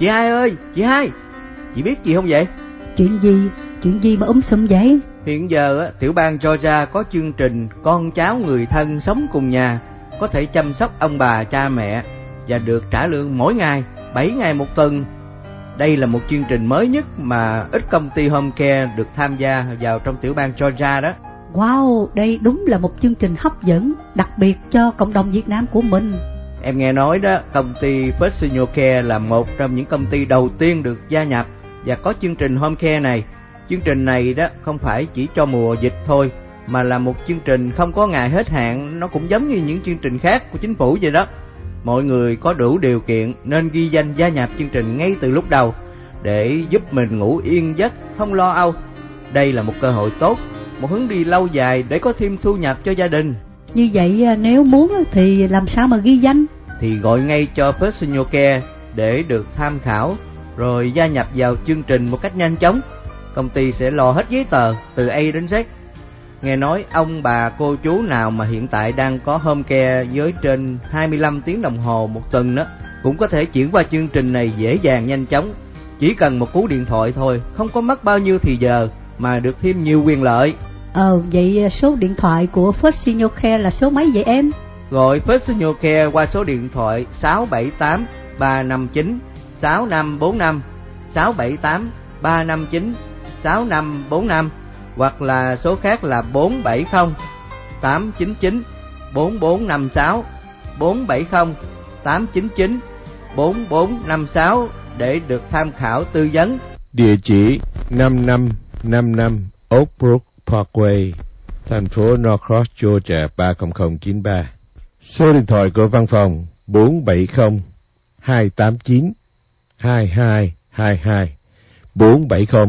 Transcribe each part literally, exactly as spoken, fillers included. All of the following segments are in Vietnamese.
Chị Hai ơi, chị Hai, chị biết gì không vậy? Chuyện gì? Chuyện gì mà um sùm vậy? Hiện giờ tiểu bang Georgia có chương trình con cháu người thân sống cùng nhà có thể chăm sóc ông bà cha mẹ và được trả lương mỗi ngày, bảy ngày một tuần. Đây là một chương trình mới nhất mà ít công ty home care được tham gia vào trong tiểu bang Georgia đó. Wow, đây đúng là một chương trình hấp dẫn, đặc biệt cho cộng đồng Việt Nam của mình. Em nghe nói đó, công ty First Senior Care là một trong những công ty đầu tiên được gia nhập và có chương trình home care này. Chương trình này đó không phải chỉ cho mùa dịch thôi, mà là một chương trình không có ngày hết hạn. Nó cũng giống như những chương trình khác của chính phủ vậy đó. Mọi người có đủ điều kiện nên ghi danh gia nhập chương trình ngay từ lúc đầu để giúp mình ngủ yên giấc, không lo âu. Đây là một cơ hội tốt, một hướng đi lâu dài để có thêm thu nhập cho gia đình. Như vậy nếu muốn thì làm sao mà ghi danh? Thì gọi ngay cho First Senior Care để được tham khảo, rồi gia nhập vào chương trình một cách nhanh chóng. Công ty sẽ lo hết giấy tờ từ A đến Z. Nghe nói ông bà cô chú nào mà hiện tại đang có home care với trên hai mươi lăm tiếng đồng hồ một tuần đó cũng có thể chuyển qua chương trình này dễ dàng nhanh chóng. Chỉ cần một cú điện thoại thôi, không có mất bao nhiêu thì giờ mà được thêm nhiều quyền lợi. Ờ, vậy số điện thoại của First Senior Care là số mấy vậy em? Gọi First Senior Care qua số điện thoại sáu bảy tám ba năm chín sáu năm bốn năm, sáu bảy tám ba năm chín sáu năm bốn năm, hoặc là số khác là bốn bảy không tám chín chín bốn bốn năm sáu, bốn bảy không tám chín chín bốn bốn năm sáu để được tham khảo tư vấn. Địa chỉ năm năm năm năm Oak Brook Parkway, thành phố Norcross, Georgia ba không không chín ba. Số điện thoại của văn phòng bốn bảy không hai tám chín hai hai hai hai, bốn bảy không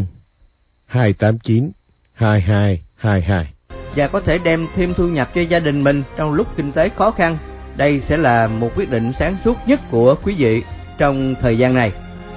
hai tám chín hai hai hai hai. Và có thể đem thêm thu nhập cho gia đình mình trong lúc kinh tế khó khăn. Đây sẽ là một quyết định sáng suốt nhất của quý vị trong thời gian này.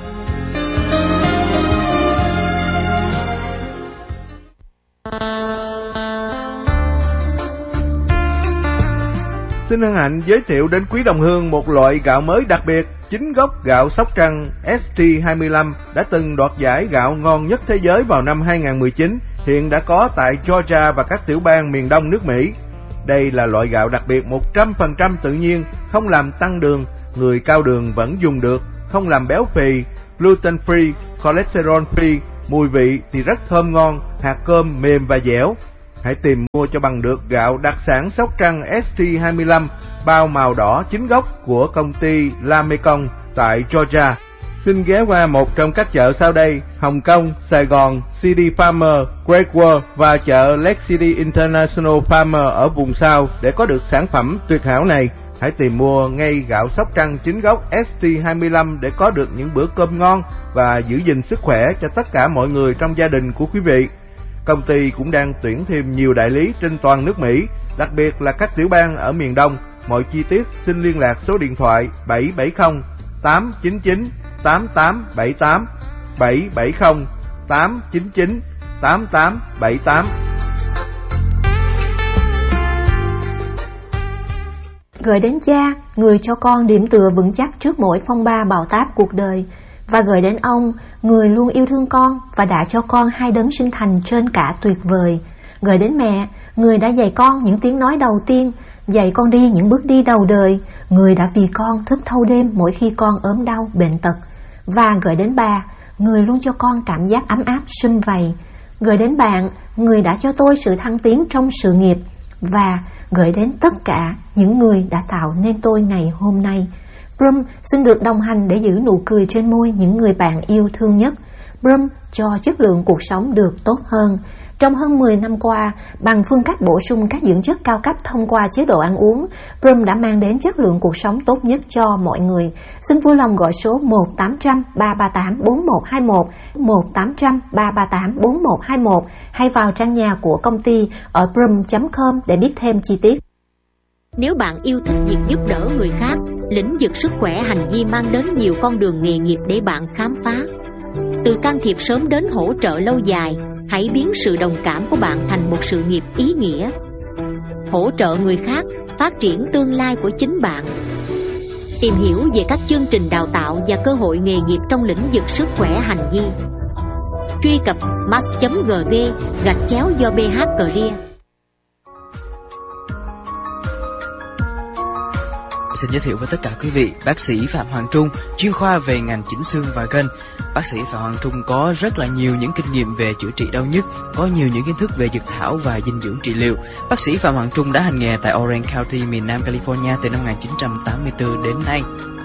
Xin hân hạnh giới thiệu đến quý đồng hương một loại gạo mới đặc biệt, chính gốc gạo Sóc Trăng S T hai mươi lăm đã từng đoạt giải gạo ngon nhất thế giới vào năm hai không một chín, hiện đã có tại Georgia và các tiểu bang miền đông nước Mỹ. Đây là loại gạo đặc biệt một trăm phần trăm tự nhiên, không làm tăng đường, người cao đường vẫn dùng được, không làm béo phì, gluten free, cholesterol free, mùi vị thì rất thơm ngon, hạt cơm mềm và dẻo. Hãy tìm mua cho bằng được gạo đặc sản Sóc Trăng S T hai mươi lăm bao màu đỏ chính gốc của công ty La Mekong tại Georgia. Xin ghé qua một trong các chợ sau đây: Hồng Kông, Sài Gòn, City Farmer, Great World và chợ Lake City International Farmer ở vùng sau để có được sản phẩm tuyệt hảo này. Hãy tìm mua ngay gạo Sóc Trăng chính gốc S T hai mươi lăm để có được những bữa cơm ngon và giữ gìn sức khỏe cho tất cả mọi người trong gia đình của quý vị. Công ty cũng đang tuyển thêm nhiều đại lý trên toàn nước Mỹ, đặc biệt là các tiểu bang ở miền Đông. Mọi chi tiết xin liên lạc số điện thoại bảy bảy không tám chín chín tám tám bảy tám, bảy bảy không tám chín chín tám tám bảy tám. Gửi đến cha, người cho con điểm tựa vững chắc trước mỗi phong ba bão táp cuộc đời. Và gửi đến ông, người luôn yêu thương con và đã cho con hai đấng sinh thành trên cả tuyệt vời. Gửi đến mẹ, người đã dạy con những tiếng nói đầu tiên, dạy con đi những bước đi đầu đời, người đã vì con thức thâu đêm mỗi khi con ốm đau bệnh tật. Và gửi đến bà, người luôn cho con cảm giác ấm áp sum vầy. Gửi đến bạn, người đã cho tôi sự thăng tiến trong sự nghiệp. Và gửi đến tất cả những người đã tạo nên tôi ngày hôm nay. Brum xin được đồng hành để giữ nụ cười trên môi những người bạn yêu thương nhất. Brum cho chất lượng cuộc sống được tốt hơn. Trong hơn mười năm qua, bằng phương cách bổ sung các dưỡng chất cao cấp thông qua chế độ ăn uống, Brum đã mang đến chất lượng cuộc sống tốt nhất cho mọi người. Xin vui lòng gọi số một tám trăm ba ba tám bốn một hai một, một tám trăm ba ba tám bốn một hai một hay vào trang nhà của công ty ở brum chấm com để biết thêm chi tiết. Nếu bạn yêu thích việc giúp đỡ người khác, lĩnh vực sức khỏe hành vi mang đến nhiều con đường nghề nghiệp để bạn khám phá. Từ can thiệp sớm đến hỗ trợ lâu dài, hãy biến sự đồng cảm của bạn thành một sự nghiệp ý nghĩa. Hỗ trợ người khác, phát triển tương lai của chính bạn. Tìm hiểu về các chương trình đào tạo và cơ hội nghề nghiệp trong lĩnh vực sức khỏe hành vi, truy cập mass chấm gv gạch chéo do bê hát Career. Xin giới thiệu với tất cả quý vị, bác sĩ Phạm Hoàng Trung, chuyên khoa về ngành chỉnh xương và gân. Bác sĩ Phạm Hoàng Trung có rất là nhiều những kinh nghiệm về chữa trị đau nhức, có nhiều những kiến thức về dược thảo và dinh dưỡng trị liệu. Bác sĩ Phạm Hoàng Trung đã hành nghề tại Orange County, miền Nam California từ năm một nghìn chín trăm tám mươi tư đến nay.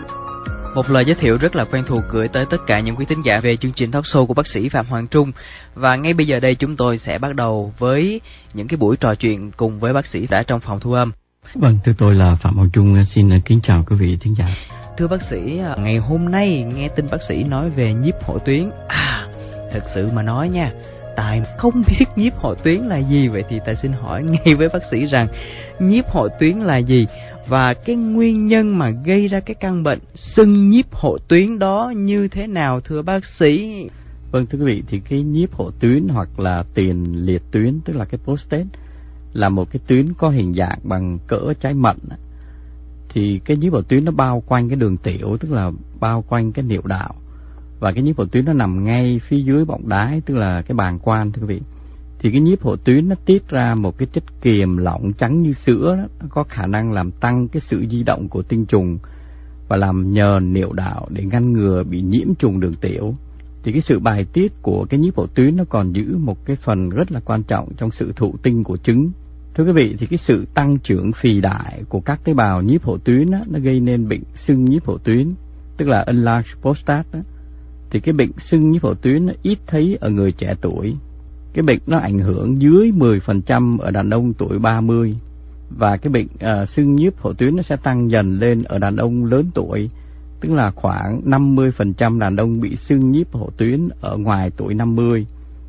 Một lời giới thiệu rất là quen thuộc gửi tới tất cả những quý thính giả về chương trình talk show của bác sĩ Phạm Hoàng Trung. Và ngay bây giờ đây chúng tôi sẽ bắt đầu với những cái buổi trò chuyện cùng với bác sĩ đã trong phòng thu âm. Vâng, thưa tôi là Phạm Hoàng Trung, xin kính chào quý vị thính giả. Thưa bác sĩ, ngày hôm nay nghe tin bác sĩ nói về nhiếp hộ tuyến. À, thật sự mà nói nha, Tài không biết nhiếp hộ tuyến là gì. Vậy thì Tài xin hỏi ngay với bác sĩ rằng nhiếp hộ tuyến là gì, và cái nguyên nhân mà gây ra cái căn bệnh sưng nhiếp hộ tuyến đó như thế nào thưa bác sĩ? Vâng, thưa quý vị, thì cái nhiếp hộ tuyến hoặc là tiền liệt tuyến, tức là cái prostate, là một cái tuyến có hình dạng bằng cỡ trái mận. Thì cái nhiếp hộ tuyến nó bao quanh cái đường tiểu, tức là bao quanh cái niệu đạo, và cái nhiếp hộ tuyến nó nằm ngay phía dưới bọng đái, tức là cái bàng quang, thưa quý vị. Thì cái nhiếp hộ tuyến nó tiết ra một cái chất kiềm lỏng trắng như sữa đó, nó có khả năng làm tăng cái sự di động của tinh trùng và làm nhờn niệu đạo để ngăn ngừa bị nhiễm trùng đường tiểu. Thì cái sự bài tiết của cái nhiếp hộ tuyến nó còn giữ một cái phần rất là quan trọng trong sự thụ tinh của trứng. Thưa quý vị, thì cái sự tăng trưởng phì đại của các tế bào nhiếp hộ tuyến á, nó gây nên bệnh sưng nhiếp hộ tuyến, tức là enlarged prostate á. Thì cái bệnh sưng nhiếp hộ tuyến nó ít thấy ở người trẻ tuổi. Cái bệnh nó ảnh hưởng dưới mười phần trăm ở đàn ông tuổi ba mươi. Và cái bệnh uh, sưng nhiếp hộ tuyến nó sẽ tăng dần lên ở đàn ông lớn tuổi, tức là khoảng năm mươi phần trăm đàn ông bị sưng nhiếp hộ tuyến ở ngoài tuổi năm mươi.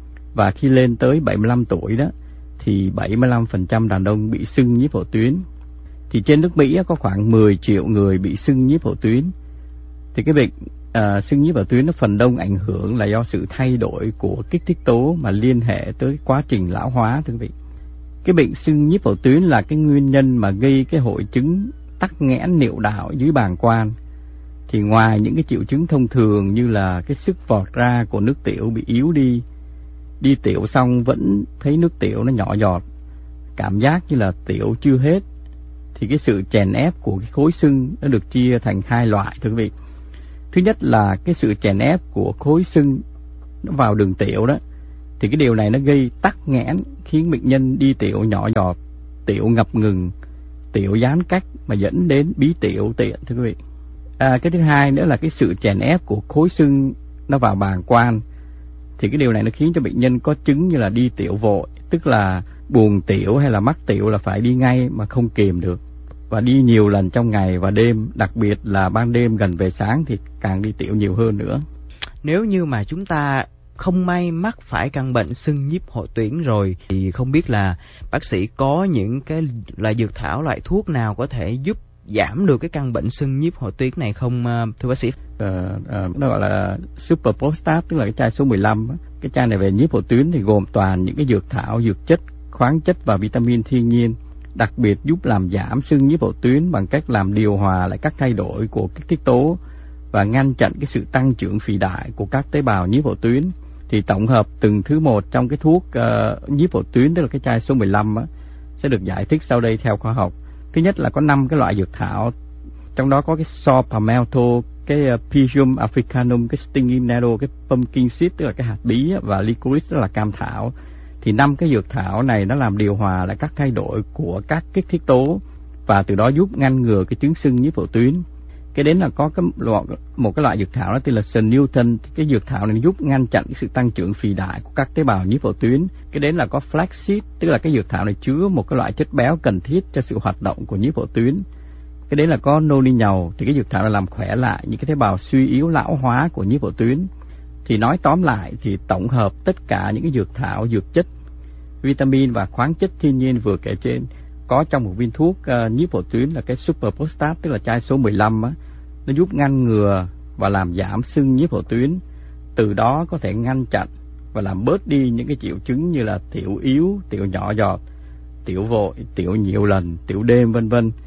Và khi lên tới bảy mươi lăm tuổi đó, thì bảy mươi lăm phần trăm đàn ông bị sưng nhiếp hộ tuyến. Thì trên nước Mỹ có khoảng mười triệu người bị sưng nhiếp hộ tuyến. Thì cái bệnh uh, sưng nhiếp hộ tuyến nó phần đông ảnh hưởng là do sự thay đổi của kích thích tố mà liên hệ tới quá trình lão hóa, thưa quý vị. Cái bệnh sưng nhiếp hộ tuyến là cái nguyên nhân mà gây cái hội chứng tắc nghẽn niệu đạo dưới bàng quang. Thì ngoài những cái triệu chứng thông thường như là cái sức vọt ra của nước tiểu bị yếu đi, đi tiểu xong vẫn thấy nước tiểu nó nhỏ giọt, cảm giác như là tiểu chưa hết, thì cái sự chèn ép của cái khối sưng nó được chia thành hai loại, thưa quý vị. Thứ nhất là cái sự chèn ép của khối sưng nó vào đường tiểu đó, thì cái điều này nó gây tắc nghẽn, khiến bệnh nhân đi tiểu nhỏ giọt, tiểu ngập ngừng, tiểu giãn cách mà dẫn đến bí tiểu tiện, thưa quý vị. À, cái thứ hai nữa là cái sự chèn ép của khối sưng nó vào bàng quang. Thì cái điều này nó khiến cho bệnh nhân có chứng như là đi tiểu vội, tức là buồn tiểu hay là mắc tiểu là phải đi ngay mà không kìm được, và đi nhiều lần trong ngày và đêm, đặc biệt là ban đêm gần về sáng thì càng đi tiểu nhiều hơn nữa. Nếu như mà chúng ta không may mắc phải căn bệnh sưng nhiếp hộ tuyến rồi, thì không biết là bác sĩ có những cái loại dược thảo, loại thuốc nào có thể giúp giảm được cái căn bệnh sưng nhiếp hộ tuyến này không thưa bác sĩ? Ờ, ờ, nó gọi là Super Prostate, tức là cái chai số mười lăm. Cái chai này về nhiếp hộ tuyến thì gồm toàn những cái dược thảo, dược chất, khoáng chất và vitamin thiên nhiên, đặc biệt giúp làm giảm sưng nhiếp hộ tuyến bằng cách làm điều hòa lại các thay đổi của kích thích tố và ngăn chặn cái sự tăng trưởng phì đại của các tế bào nhiếp hộ tuyến. Thì tổng hợp từng thứ một trong cái thuốc uh, nhiếp hộ tuyến, tức là cái chai số mười lăm á, sẽ được giải thích sau đây theo khoa học. Thứ nhất là có năm cái loại dược thảo, trong đó có cái saw palmetto, cái uh, Pythium africanum, cái stinging nettle, cái pumpkin seed tức là cái hạt bí, và licorice tức là cam thảo. Thì năm cái dược thảo này nó làm điều hòa lại các thay đổi của các kích thích tố và từ đó giúp ngăn ngừa cái chứng sưng nhiếp hộ tuyến. Cái đến là có cái loại, một cái loại dược thảo đó tên là Newton. Cái dược thảo này giúp ngăn chặn cái sự tăng trưởng phì đại của các tế bào nhiếp hộ tuyến. Cái đến là có flaxseed, tức là cái dược thảo này chứa một cái loại chất béo cần thiết cho sự hoạt động của nhiếp hộ tuyến. Cái đến là có noni nhầu, thì cái dược thảo này làm khỏe lại những cái tế bào suy yếu lão hóa của nhiếp hộ tuyến. Thì nói tóm lại thì tổng hợp tất cả những cái dược thảo, dược chất, vitamin và khoáng chất thiên nhiên vừa kể trên có trong một viên thuốc uh, nhiếp hộ tuyến là cái Super Prostate, tức là chai số mười lăm á, nó giúp ngăn ngừa và làm giảm sưng nhiếp hộ tuyến, từ đó có thể ngăn chặn và làm bớt đi những cái triệu chứng như là tiểu yếu, tiểu nhỏ giọt, tiểu vội, tiểu nhiều lần, tiểu đêm vân vân.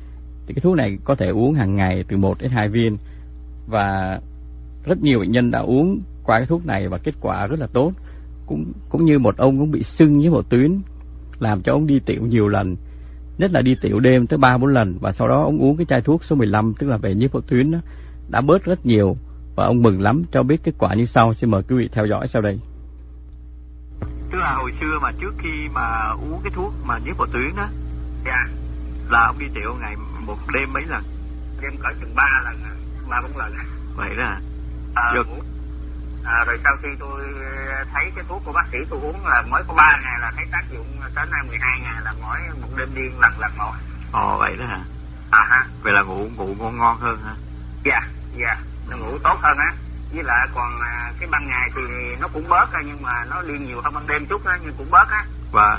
Thì cái thuốc này có thể uống hàng ngày từ một đến hai viên, và rất nhiều bệnh nhân đã uống qua cái thuốc này và kết quả rất là tốt. Cũng cũng như một ông cũng bị sưng với một tuyến, làm cho ông đi tiểu nhiều lần, nhất là đi tiểu đêm tới ba bốn lần, và sau đó ông uống cái chai thuốc số mười lăm, tức là về nhiễm phổ tuyến đó, đã bớt rất nhiều, và ông mừng lắm. Cho biết kết quả như sau, xin mời quý vị theo dõi sau đây. Tức là hồi xưa mà trước khi mà uống cái thuốc mà nhiễm phổ tuyến đó, dạ, là ông đi tiểu ngày một đêm mấy lần? Đêm cỡ chừng ba lần, ba bốn lần. Vậy đó. À, được. À, rồi sau khi tôi thấy cái thuốc của bác sĩ tôi uống là mới có ba ngày là thấy tác dụng, tới nay mười hai ngày là mỗi một đêm điên lần lần một. Ồ vậy đó hả? À ha. Vậy là ngủ ngủ ngon ngon hơn hả? Dạ, dạ, nó ngủ tốt hơn á. Với lại còn cái ban ngày thì nó cũng bớt á, nhưng mà nó đi nhiều hơn ban đêm chút á, nhưng cũng bớt á. Vâng.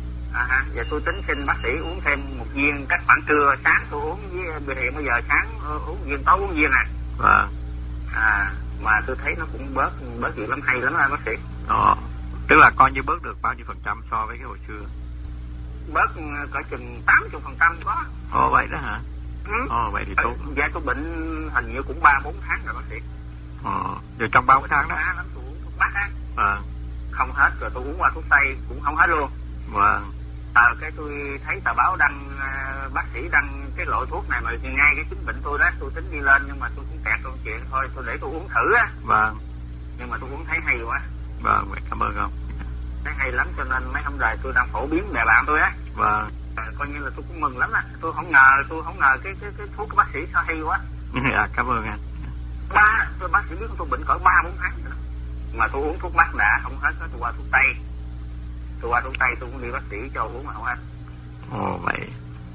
À ha, giờ tôi tính xin bác sĩ uống thêm một viên cách khoảng trưa, sáng tôi uống, với hiện bây giờ sáng uống viên, tối uống viên à. Vâng. À, mà tôi thấy nó cũng bớt bớt nhiều lắm, hay lắm á bác sĩ. Ờ, tức là coi như bớt được bao nhiêu phần trăm so với cái hồi xưa? Bớt cỡ chừng tám mươi phần trăm có. Ồ vậy đó hả? Ừ. Ồ vậy thì tốt. Dạ tôi bệnh hình như cũng ba bốn tháng rồi bác sĩ. Ờ, rồi trong ba bốn tháng đó. Lắm tôi uống thuốc bắc á. Ờ. Không hết, rồi tôi uống qua thuốc tây cũng không hết luôn. Vâng. À, cái tôi thấy tờ báo đăng, bác sĩ đăng cái loại thuốc này mà ngay cái chứng bệnh tôi đó, tôi tính đi lên nhưng mà tôi cũng kẹt câu chuyện thôi, tôi để tôi uống thử á. Vâng. Nhưng mà tôi uống thấy hay quá. Vâng, cảm ơn ông. Thấy hay lắm cho nên mấy hôm rồi tôi đang phổ biến bè bạn tôi á. Vâng. À, coi như là tôi cũng mừng lắm á, tôi không ngờ, tôi không ngờ cái cái cái thuốc của bác sĩ sao hay quá. À, cảm ơn anh. Ba, tôi bác sĩ biết tôi bệnh cỡ ba bốn tháng rồi. Mà tôi uống thuốc bắc đã không hết, tôi qua thuốc tây. Tôi qua thuốc tây tôi cũng đi bác sĩ cho uống mà không hết. Ồ vậy.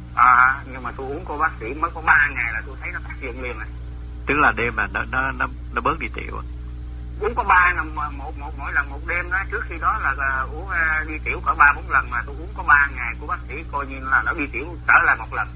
À, nhưng mà tôi uống của bác sĩ mới có ba ngày là tôi thấy nó tác dụng liền rồi. Tức là đêm là nó nó nó, nó bớt đi tiểu. Uống có ba lần một một mỗi lần một đêm đó, trước khi đó là, là uống uh, đi tiểu cỡ ba bốn lần, mà tôi uống có ba ngày của bác sĩ coi như là nó đi tiểu trở lại một lần.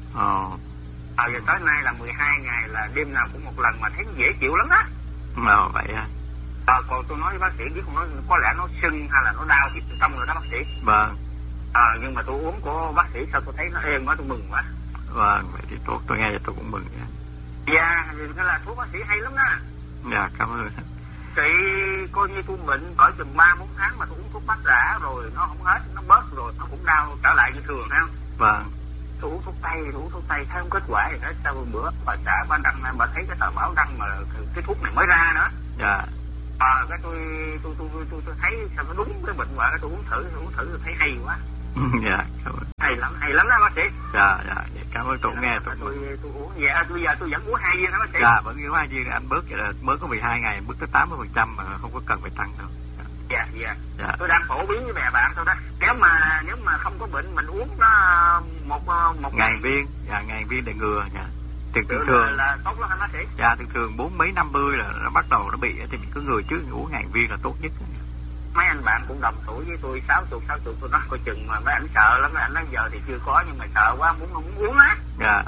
Ồ. À, giờ tới nay là mười hai ngày là đêm nào cũng một lần mà thấy dễ chịu lắm á. Ồ vậy à. À, còn tôi nói với bác sĩ biết không, nó có lẽ nó sưng hay là nó đau thì trong rồi đó bác sĩ. Vâng. À, nhưng mà tôi uống của bác sĩ sao tôi thấy nó êm quá, tôi mừng quá. Vâng, vậy thì tốt, tôi nghe vậy tôi cũng mừng nha. Dạ, thế là thuốc bác sĩ hay lắm đó. Dạ, cảm ơn. Chị coi như tôi bệnh cỡ chừng ba bốn tháng mà tôi uống thuốc bắc đã rồi nó không hết, nó bớt rồi nó cũng đau trở lại như thường ha. Vâng. Tôi uống thuốc tây, tôi uống thuốc tây thấy không kết quả gì hết. Sau bữa bà xã bà đăng, bà thấy cái tờ báo đăng mà cái thuốc này mới ra nữa. Dạ. À, cái tôi tôi tôi tôi, tôi thấy sao nó đúng cái bệnh quả, cái tôi uống thử, tôi uống thử tôi thấy hay quá. Dạ, cảm ơn. Hay lắm, hay lắm đó bác sĩ. Dạ, dạ, cảm ơn tôi nghe. Tôi tôi, tôi uống, dạ, tôi giờ tôi vẫn uống hai viên đó bác sĩ. Dạ, vẫn uống hai viên, anh bớt vậy là mới có mười hai ngày, bước tới tám mươi phần trăm mà không có cần phải tăng đâu. Dạ, dạ, dạ. Tôi đang phổ biến với bè bạn thôi đó. Nếu mà nếu mà không có bệnh mình uống nó một một ngàn viên, dạ, ngàn viên để ngừa, dạ. Thường thường, thường là tốt lắm hả bác sĩ? Dạ, thường thường bốn mấy năm mươi là nó bắt đầu nó bị thì mình cứ ngừa trước, uống ngàn viên là tốt nhất. Mấy anh bạn cũng đồng tuổi với tôi, sáu chục sáu chục tôi nói coi chừng mà mấy anh sợ lắm, mấy anh nói giờ thì chưa có nhưng mà sợ quá muốn muốn uống á. Dạ.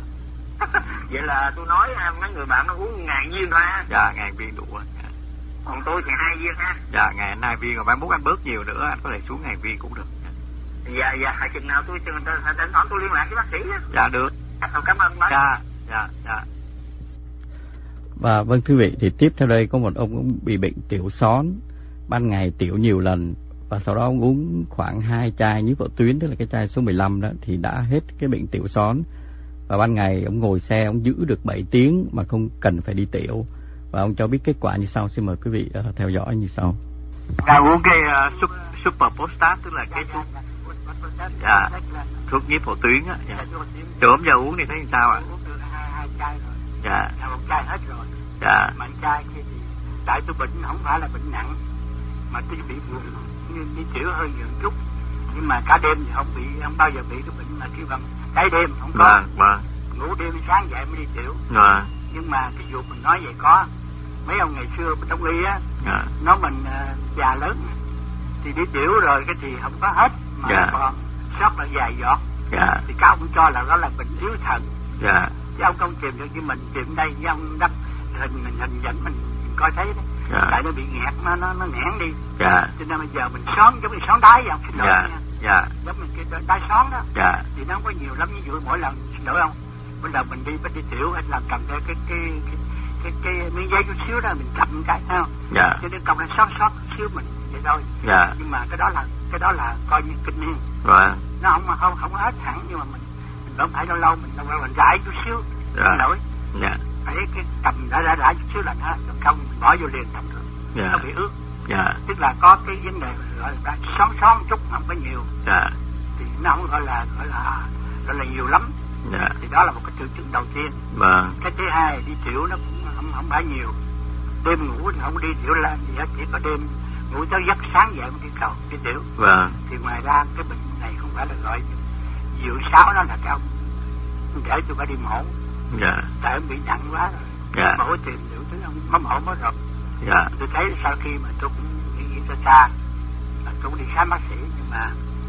Vậy là tôi nói mấy người bạn nó uống ngàn viên thôi á. Dạ, ngàn viên đủ rồi. Dạ. Còn tôi thì hai viên ha. Dạ, ngàn hai viên, rồi mai mốt anh bớt nhiều nữa anh có thể xuống ngàn viên cũng được. Dạ, dạ, chừng nào tôi chừng thỉnh thoảng tôi liên lạc với bác sĩ á. Dạ được. Dạ, cảm ơn bác. Dạ, dạ, dạ. Và vâng quý vị, thì tiếp theo đây có một ông cũng bị bệnh tiểu xón, ban ngày tiểu nhiều lần, và sau đó ông uống khoảng hai chai nhiếp phổ tuyến, tức là cái chai số mười lăm đó, thì đã hết cái bệnh tiểu xón. Và ban ngày ông ngồi xe ông giữ được bảy tiếng mà không cần phải đi tiểu, và ông cho biết kết quả như sau. Xin mời quý vị uh, theo dõi như sau. Dạ, uống cái uh, Super Postat, tức là cái thuốc, dạ, thuốc nhiếp phổ tuyến á. Dạ. Từ hôm giờ uống thì thấy như sao ạ? À? Uống được hai, hai chai rồi. Dạ. Dạ, một chai hết rồi. Dạ. Mà chai kia thì tại tôi bệnh không phải là bệnh nặng, mà tôi bị buồn, đi tiểu hơi nhiều chút, nhưng mà cả đêm thì không bị, không bao giờ bị cái bệnh mà kêu bằng cái đêm không có. Vâng, vâng. Ngủ đêm sáng dậy mới đi tiểu. Vâng. Nhưng mà cái vụ mình nói vậy có mấy ông ngày xưa trong y á, dạ, nó mình uh, già lớn thì đi tiểu rồi cái thì không có hết mà, dạ, còn sót lại vài giọt. Dạ. Thì các ông cho là đó là bệnh yếu thận. Dạ. Chứ ông không tìm được như mình tìm đây với ông đắp hình mình hình dẫn mình, mình coi thấy đấy. Dạ. Tại nó bị nghẹt, nó nó nó nghẽn đi. Dạ. Cho nên bây giờ mình xón giống như xón đáy vậy, xin lỗi nha. Dạ. Giống như cái đáy xón đó. Dạ. Thì nó không có nhiều lắm, ví dụ mỗi lần xin lỗi không, Bắt đầu mình đi mình đi tiểu, anh làm cầm theo cái cái cái cái, cái miếng giấy chút xíu đó, mình cầm cái thấy không? Dạ. Cho nên công nó sót sót chút xíu mình vậy thôi. Dạ. Nhưng mà cái đó là cái đó là coi như kinh niên. Vâng. Nó không không không hết hẳn, nhưng mà mình mình không phải lâu lâu mình lâu lâu mình rải chút xíu. Dạ. Không nổi. Dạ. Phải cái cầm đã đã đã chút xíu là hết, không mình bỏ vô liền không được. Dạ. Nó bị ướt. Dạ. Tức là có cái vấn đề gọi là xón xón chút, không có nhiều. Dạ. Thì nó không gọi là gọi là gọi là nhiều lắm. Dạ. Thì đó là một cái triệu chứng đầu tiên. Vâng. Cái thứ hai đi tiểu nó cũng không không phải nhiều. Đêm ngủ thì không đi tiểu là gì hết, chỉ có đêm ngủ tới giấc sáng dậy mới đi cầu đi tiểu. Vâng. Thì ngoài ra cái bệnh này không phải là gọi diệu sáu, nó là cái ông để tôi phải đi mổ. Dạ. Tại ông bị nặng quá rồi. Dạ. Mổ tìm tiểu thứ ông mới mổ mới rồi. Dạ. Tôi thấy sau khi mà tôi cũng đi xa xa, tôi cũng đi khám bác sĩ, nhưng mà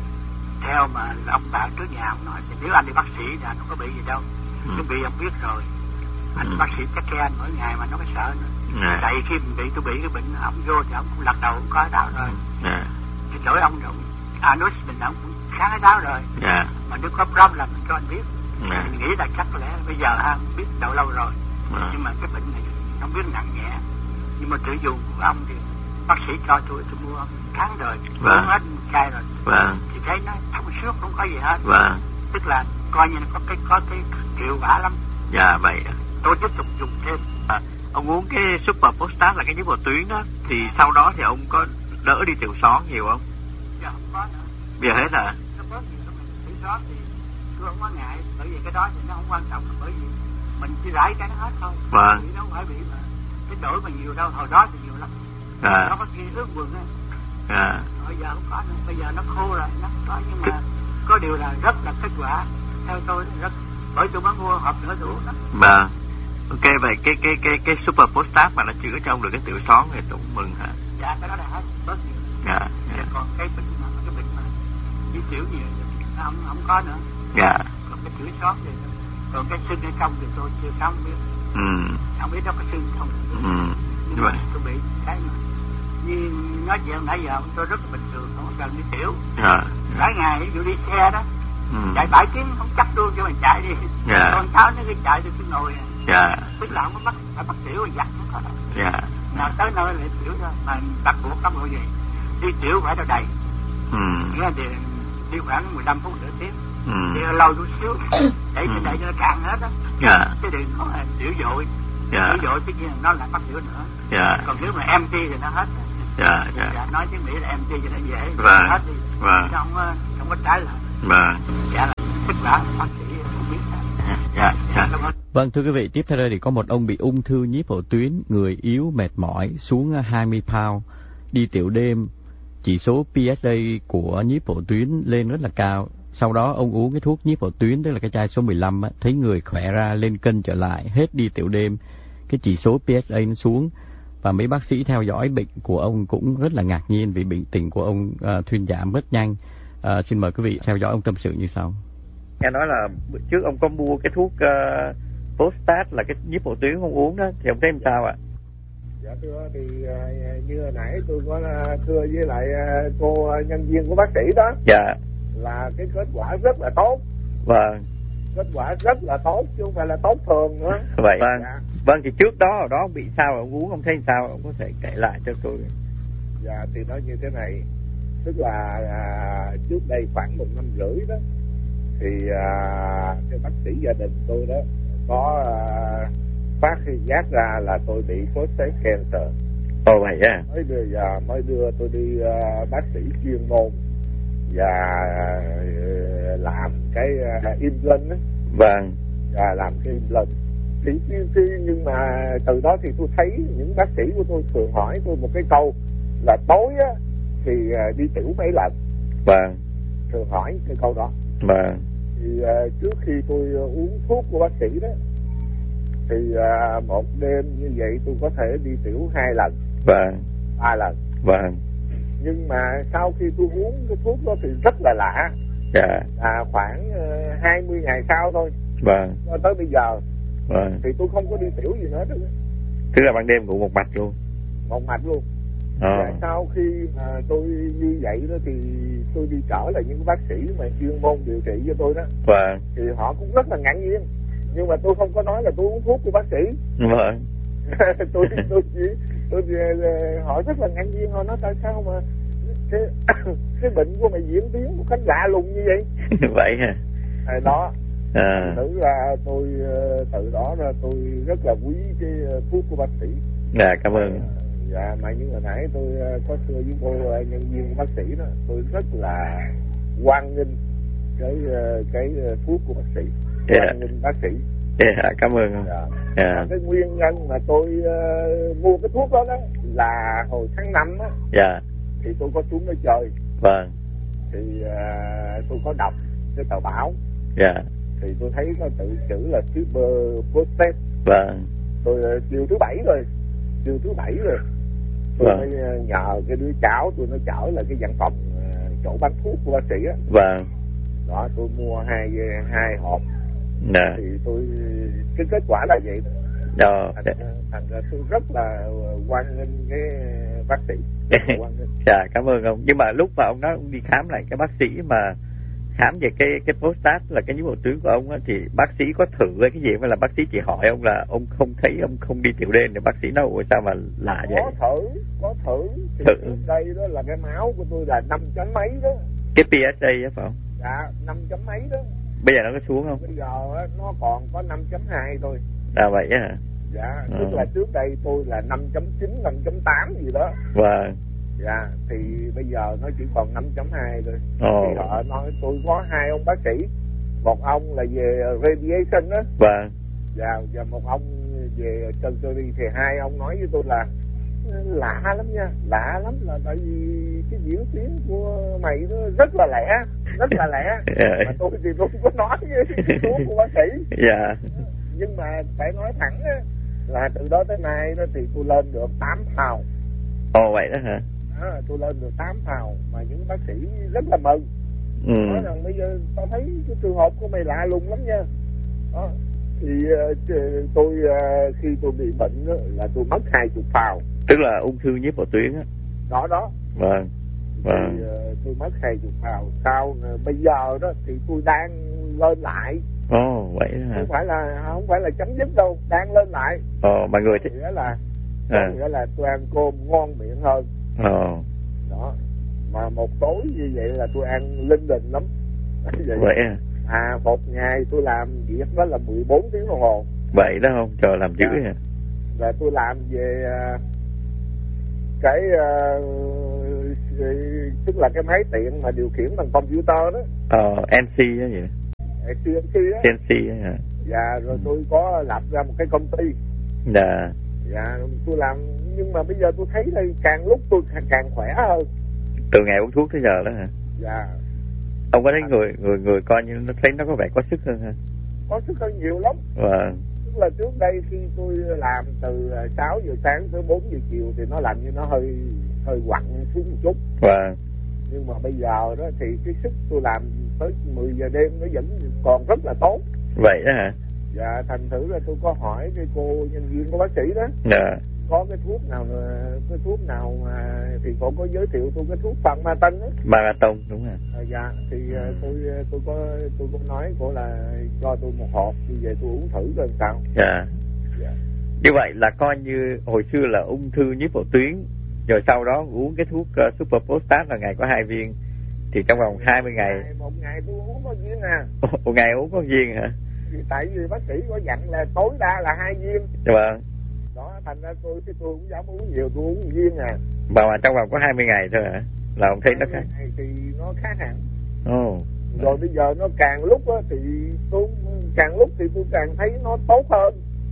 theo mà ông bạn trước nhà ông nói thì nếu anh đi bác sĩ thì anh không có bị gì đâu. Ừ. Tôi bị ông biết rồi. Anh Ừ. bác sĩ chắc khe anh mỗi ngày mà nó có sợ nữa. Dạ. Tại khi mình bị tôi bị cái bệnh ông vô thì ông cũng lật đầu cũng có đau rồi. Dạ. Thì lỗi ông rồi. Anus mình ông cũng khá cái đau rồi. Dạ. Mà nếu có problem mình cho anh biết. Dạ. Mình nghĩ là chắc có lẽ bây giờ ha biết đầu lâu rồi. Dạ. Nhưng mà cái bệnh này không biết nặng nhẹ. Nhưng mà tự dùng của ông thì bác sĩ cho tôi tôi mua tháng rồi. Vâng. Uống hết chai rồi. Vâng. Thì thấy nó thông suốt không có gì hết. Vâng. Tức là coi như nó có cái có cái hiệu quả lắm. Dạ vậy. Tôi tiếp tục dùng thêm. À, ông uống cái Super Postat là cái nhiếp bào tuyến đó, thì sau đó thì ông có đỡ đi tiểu xón nhiều không? Giờ không có nữa. Bây giờ hết hả? Nó bớt nhiều lắm. Tiểu xón thì tôi không có ngại, bởi vì cái đó thì nó không quan trọng, bởi vì mình chỉ rải cái nó hết thôi. Vâng. Nó không phải bị mà cái đổi mà nhiều đâu, hồi đó thì nhiều lắm. À. Nó có khi ướt quần á. À. Bây giờ không có nữa, bây giờ nó khô rồi, nó không có, nhưng mà có điều là rất là kết quả. Theo tôi rất, bởi tôi mới mua hộp nữa đủ đó. Vâng. Ok, vậy cái cái cái cái Super Postat mà nó chữa trong được cái tiểu xón thì tôi cũng mừng hả? Dạ, cái đó là hết, bớt nhiều. Dạ. Dạ. Còn cái bệnh mà cái bệnh mà đi tiểu nhiều nó không không có nữa. Dạ. Còn cái tiểu xón thì còn cái sưng ở trong thì tôi chưa không biết. Ừ. Không biết nó có sưng không. Ừ. Nhưng Vậy. mà tôi bị cái mà như nói chuyện nãy giờ tôi rất là bình thường, không cần đi tiểu. Dạ. Cả ngày ví dụ đi xe đó. Ừ. Chạy bảy tiếng không chắc luôn cho mình chạy đi. Dạ. Con cháu nó cứ chạy tôi cứ ngồi. Dạ. Tức là không có bắt phải bắt tiểu rồi giặt nó có đâu. Dạ. Nào tới nơi lại tiểu thôi, mà bắt buộc lắm rồi gì. Đi tiểu phải đâu đầy. Ừ. Nghĩa là đi, đi khoảng mười lăm phút nửa tiếng. Ừ. Đi lâu chút xíu. Để Ừ. cho chạy cho nó cạn hết á. Dạ. Chứ đừng có là tiểu dội. Dạ. Tiểu dội tất nhiên nó lại bắt tiểu nữa. Dạ. Còn nếu mà empty thì nó hết. Dạ. Dạ. Dạ, nói tiếng Mỹ là empty cho nó dễ. Vâng. Hết đi. Vâng. Chứ không, không có trái lại. Vâng. Dạ là tức là bác sĩ không biết. Dạ. Dạ. Vâng, thưa quý vị, tiếp theo đây thì có một ông bị ung thư nhiếp hậu tuyến, người yếu, mệt mỏi, xuống hai mươi pound, đi tiểu đêm, chỉ số pê ét a của nhiếp hậu tuyến lên rất là cao. Sau đó ông uống cái thuốc nhiếp hậu tuyến, tức là cái chai số mười lăm á, thấy người khỏe ra, lên cân trở lại, hết đi tiểu đêm, cái chỉ số pê ét a nó xuống. Và mấy bác sĩ theo dõi bệnh của ông cũng rất là ngạc nhiên vì bệnh tình của ông uh, thuyên giảm rất nhanh. Uh, xin mời quý vị theo dõi ông tâm sự như sau. Nghe nói là trước ông có mua cái thuốc uh, Postat là cái nhiếp hậu tuyến không uống đó, thì ông thấy làm sao ạ? Dạ thưa, thì uh, như hồi nãy tôi có uh, thưa với lại uh, cô uh, nhân viên của bác sĩ đó. Dạ. Là cái kết quả rất là tốt. Vâng. Kết quả rất là tốt chứ không phải là tốt thường nữa. Vậy. Vâng. Dạ. Vâng, thì trước đó ở đó ông bị sao, ông uống ông thấy sao, ông có thể kể lại cho tôi. Dạ thì nói như thế này, tức là à, trước đây khoảng một năm rưỡi đó thì à, cái bác sĩ gia đình tôi đó có à, phát hiện giác ra là tôi bị prostate cancer. Ồ vậy à? Mới đưa giờ mới đưa tôi đi uh, bác sĩ chuyên môn và uh, làm cái uh, implant đó. Vâng. Và làm cái implant. Thì, thì, thì nhưng mà từ đó thì tôi thấy những bác sĩ của tôi thường hỏi tôi một cái câu là tối á thì uh, đi tiểu mấy lần. Vâng. Thường hỏi cái câu đó. Vâng. Thì uh, trước khi tôi uh, uống thuốc của bác sĩ đó thì uh, một đêm như vậy tôi có thể đi tiểu hai lần. Vâng. Ba lần. Vâng. Nhưng mà sau khi tôi uống cái thuốc đó thì rất là lạ. Dạ. Là khoảng uh, hai mươi ngày sau thôi. Vâng. Cho tới bây giờ. Vâng. Thì tôi không có đi tiểu gì nữa đó. Tức là ban đêm ngủ một mạch luôn. Một mạch luôn. Ờ. Và sau khi mà tôi như vậy đó thì tôi đi trở lại những bác sĩ mà chuyên môn điều trị cho tôi đó. Vâng. Thì họ cũng rất là ngạc nhiên. nhưng mà tôi không có nói là tôi uống thuốc của bác sĩ. Vâng. tôi tôi chỉ tôi chỉ, hỏi rất là ngạc nhiên, họ nói tại sao mà cái cái bệnh của mày diễn tiến một cách lạ lùng như vậy. Vậy hả? À, đó. À. Tự ra tôi từ đó ra tôi rất là quý cái thuốc của bác sĩ. Dạ, cảm ơn. Dạ, mà như hồi nãy tôi có thưa với cô nhân viên của bác sĩ đó, tôi rất là hoan nghênh cái cái thuốc của bác sĩ. Hoan Yeah. nghênh bác sĩ. Dạ, cảm ơn. Dạ. Dạ. Cái nguyên nhân mà tôi uh, mua cái thuốc đó đó là hồi tháng năm á. Dạ. Thì tôi có xuống đó chơi. Vâng. Thì uh, tôi có đọc cái tờ báo. Dạ. Thì tôi thấy có tự chữ là Super Postet. Vâng. Tôi uh, chiều thứ bảy rồi, chiều thứ bảy rồi. Tôi Vâng. mới uh, nhờ cái đứa cháu tôi nó chở lại cái văn phòng uh, chỗ bán thuốc của bác sĩ á. Vâng. Đó, tôi mua hai hai hộp. Dạ. Thì tôi cái kết quả là vậy. Đó. Thành, thành ra tôi rất là hoan nghênh cái bác sĩ. Dạ, cảm ơn ông. Nhưng mà lúc mà ông nói ông đi khám lại cái bác sĩ mà khám về cái cái prostat là cái nhiễm bào tuyến của ông á, thì bác sĩ có thử cái gì hay là bác sĩ chỉ hỏi ông là ông không thấy ông không đi tiểu đêm, thì bác sĩ nói ủa sao mà lạ vậy? Có thử, có thử. Thì thử. Trước đây đó là cái máu của tôi là năm chấm mấy đó. Cái pê ét a á phải không? Dạ, năm chấm mấy đó. Bây giờ nó có xuống không? Bây giờ nó còn có năm chấm hai thôi. À vậy hả? Dạ, ừ. tức là trước đây tôi là năm chấm chín, năm chấm tám gì đó. Vâng. Dạ, thì bây giờ nó chỉ còn năm chấm hai thôi. Ồ. Thì họ nói tôi có hai ông bác sĩ. Một ông là về radiation đó. Vâng. Dạ, và một ông về surgery. Thì hai ông nói với tôi là lạ lắm nha, lạ lắm là tại vì cái diễn tiến của mày nó rất là lẻ, rất là lẻ. Mà tôi thì tôi không có nói với cái thuốc của bác sĩ. Dạ. Nhưng mà phải nói thẳng á, là từ đó tới nay đó thì tôi lên được tám pound. Ồ vậy đó hả? À, tôi lên được tám pound mà những bác sĩ rất là mừng. Ừ. Nói rằng bây giờ tao thấy cái trường hợp của mày lạ lùng lắm nha. Đó. Thì uh, tôi uh, khi tôi bị bệnh đó, là tôi mất hai chục pound. Tức là ung thư nhiễm bào tuyến á. Đó đó. Vâng. Vâng. Thì uh, tôi mất hai chục pound. Sau uh, bây giờ đó thì tôi đang lên lại. Ồ oh, vậy đó hả? Không phải là không phải là chấm dứt đâu, đang lên lại. Ồ oh, mà người thì nghĩa là à. nghĩa là tôi ăn cơm ngon miệng hơn. Ồ. Oh. Đó. Mà một tối như vậy là tôi ăn linh đình lắm. Vậy, vậy à? À, một ngày tôi làm việc đó là mười bốn tiếng đồng hồ. Vậy đó không? Trời làm dữ hả? Và tôi làm về uh, cái uh, tức là cái máy tiện mà điều khiển bằng computer đó. Ờ, en xê đó vậy? xê en xê đó. xê en xê đó hả? Dạ, rồi tôi có lập ra một cái công ty. Dạ. Dạ, tôi làm, nhưng mà bây giờ tôi thấy đây càng lúc tôi càng, càng khỏe hơn. Từ ngày uống thuốc tới giờ đó hả? Dạ. Ông có thấy à. người người người coi như nó thấy nó có vẻ có sức hơn hả? Có sức hơn nhiều lắm. Vâng. Tức là trước đây khi tôi làm từ sáu giờ sáng tới bốn giờ chiều thì nó làm như nó hơi hơi quặn xuống một chút. Vâng. Nhưng mà bây giờ đó thì cái sức tôi làm tới mười giờ đêm nó vẫn còn rất là tốt. Vậy đó hả? Dạ, thành thử là tôi có hỏi cái cô nhân viên của bác sĩ đó. Dạ. Có cái thuốc nào cái thuốc nào mà thì cô có giới thiệu tôi cái thuốc Pharmaton đó. Marathon đúng rồi. À, dạ thì ừ. tôi tôi có tôi có nói cô là cho tôi một hộp đi về tôi uống thử coi sao. Dạ. Dạ. Như vậy là coi như hồi xưa là ung thư nhiễm bào tuyến, rồi sau đó uống cái thuốc uh, Super Prostat là ngày có hai viên, thì trong vòng hai mươi ngày. Một ngày tôi uống có viên à. Một ngày uống có viên hả? Thì tại vì bác sĩ có dặn là tối đa là hai viên. Dạ vâng. Đó, thành ra tôi tôi không dám uống nhiều, tôi uống viên à. Mà, mà trong vòng có hai mươi ngày thôi hả? Là ông thấy nó khác? Thì nó khác hẳn. Ồ. Oh. Rồi bây giờ nó càng lúc á thì tôi càng lúc thì tôi càng thấy nó tốt hơn.